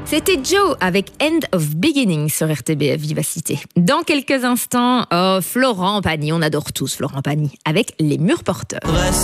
C'était Joe avec End of Beginning sur RTBF Vivacité. Dans quelques instants, Florent Pagny, on adore tous Florent Pagny, avec Les Murs Porteurs.